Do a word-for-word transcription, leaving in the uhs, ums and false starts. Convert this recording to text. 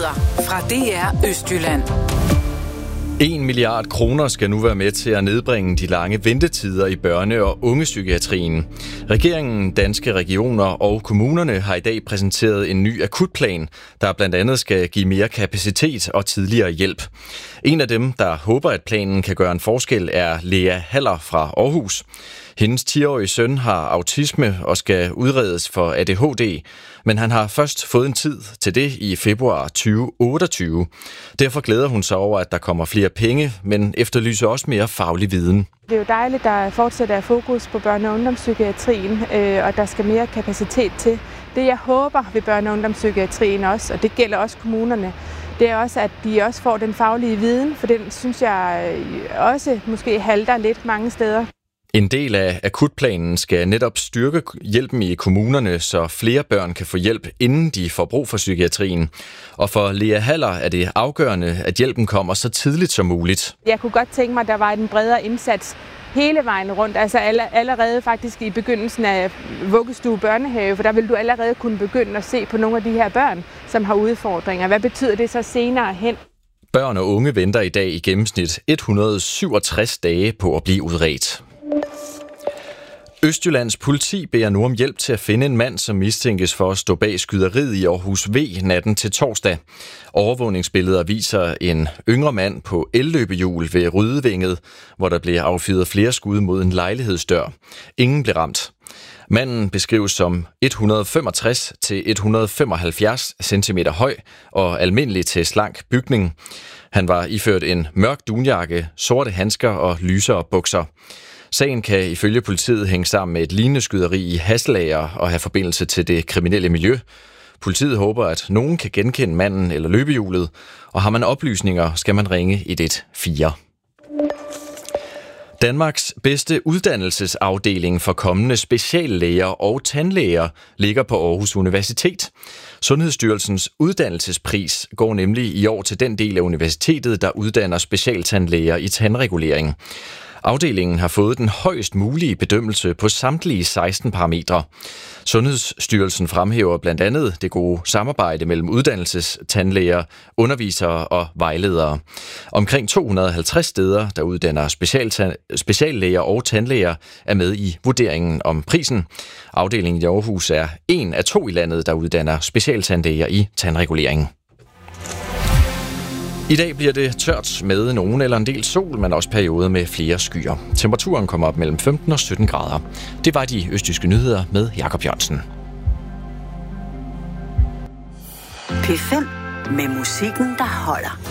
Nyheder fra D R Østjylland. en milliard kroner skal nu være med til at nedbringe de lange ventetider i børne- og ungepsykiatrien. Regeringen, Danske Regioner og kommunerne har i dag præsenteret en ny akutplan, der blandt andet skal give mere kapacitet og tidligere hjælp. En af dem, der håber, at planen kan gøre en forskel, er Lea Haller fra Aarhus. Hendes ti-årige søn har autisme og skal udredes for A D H D, men han har først fået en tid til det i februar tyve otteogtyve. Derfor glæder hun sig over, at der kommer flere penge, men efterlyser også mere faglig viden. Det er jo dejligt, der fortsat er fokus på børne- og ungdomspsykiatrien, og der skal mere kapacitet til. Det jeg håber ved børne- og ungdomspsykiatrien også, og det gælder også kommunerne, det er også, at de også får den faglige viden, for den synes jeg også måske halter lidt mange steder. En del af akutplanen skal netop styrke hjælpen i kommunerne, så flere børn kan få hjælp, inden de får brug for psykiatrien. Og for Lea Haller er det afgørende, at hjælpen kommer så tidligt som muligt. Jeg kunne godt tænke mig, at der var en bredere indsats hele vejen rundt. Altså allerede faktisk i begyndelsen af vuggestue børnehave, for der vil du allerede kunne begynde at se på nogle af de her børn, som har udfordringer. Hvad betyder det så senere hen? Børn og unge venter i dag i gennemsnit et hundrede og syvogtres dage på at blive udredt. Østjyllands politi beder nu om hjælp til at finde en mand, som mistænkes for at stå bag skyderiet i Aarhus V natten til torsdag. Overvågningsbilleder viser en yngre mand på elløbehjul ved Rydevænget, hvor der blev affyret flere skud mod en lejlighedsdør. Ingen blev ramt. Manden beskrives som et hundrede og femogtres til et hundrede og femoghalvfjerds centimeter høj og almindelig til slank bygning. Han var iført en mørk dunjakke, sorte handsker og lysere bukser. Sagen kan ifølge politiet hænge sammen med et lignende skyderi i Hasselager og have forbindelse til det kriminelle miljø. Politiet håber, at nogen kan genkende manden eller løbehjulet, og har man oplysninger, skal man ringe et et fire. Danmarks bedste uddannelsesafdeling for kommende speciallæger og tandlæger ligger på Aarhus Universitet. Sundhedsstyrelsens uddannelsespris går nemlig i år til den del af universitetet, der uddanner specialtandlæger i tandregulering. Afdelingen har fået den højst mulige bedømmelse på samtlige seksten parametre. Sundhedsstyrelsen fremhæver blandt andet det gode samarbejde mellem uddannelsestandlæger, undervisere og vejledere. Omkring to hundrede og halvtreds steder, der uddanner speciallæger og tandlæger, er med i vurderingen om prisen. Afdelingen i Aarhus er en af to i landet, der uddanner specialtandlæger i tandregulering. I dag bliver det tørt med nogen eller en del sol, men også perioder med flere skyer. Temperaturen kommer op mellem femten og sytten grader. Det var de østjyske nyheder med Jakob Jørgensen. P fem med musikken, der holder.